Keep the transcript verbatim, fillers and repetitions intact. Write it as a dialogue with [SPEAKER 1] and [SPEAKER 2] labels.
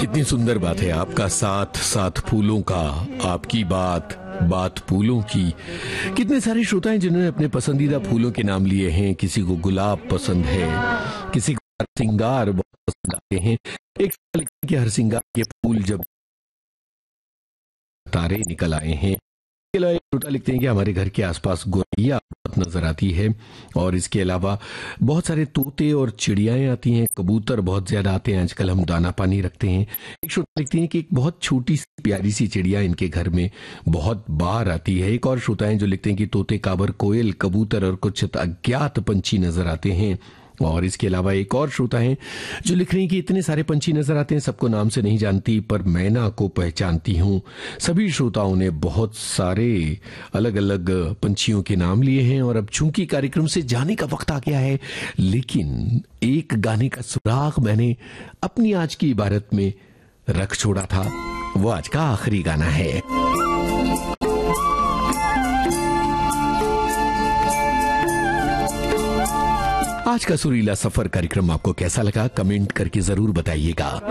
[SPEAKER 1] कितनी सुंदर बात है, आपका साथ साथ फूलों का, आपकी बात बात फूलों की। कितने सारे श्रोता हैं जिन्होंने अपने पसंदीदा फूलों के नाम लिए हैं। किसी को गुलाब पसंद है, किसी को हरसिंगार बहुत पसंद आते हैं। एक कि हरसिंगार के फूल जब तारे निकल आए हैं। छोटा लिखते हैं कि हमारे घर के आसपास गौरैया बहुत नजर आती है और इसके अलावा बहुत सारे तोते और चिड़ियाएं आती हैं, कबूतर बहुत ज्यादा आते हैं। आजकल हम दाना पानी रखते हैं। एक श्रोता लिखते हैं कि एक बहुत छोटी सी प्यारी सी चिड़िया इनके घर में बहुत बार आती है। एक और श्रोता है जो लिखते हैं कि तोते, काबर, कोयल, कबूतर और कुछ अज्ञात पंछी नजर आते हैं। और इसके अलावा एक और श्रोता है जो लिख रहे हैं कि इतने सारे पंछी नजर आते हैं, सबको नाम से नहीं जानती पर मैना को पहचानती हूं। सभी श्रोताओं ने बहुत सारे अलग अलग पंछियों के नाम लिए हैं और अब चूंकि कार्यक्रम से जाने का वक्त आ गया है, लेकिन एक गाने का सुराग मैंने अपनी आज की इबारत में रख छोड़ा था। वो आज का आखिरी गाना है। आज का सुरीला सफर कार्यक्रम आपको कैसा लगा, कमेंट करके जरूर बताइएगा।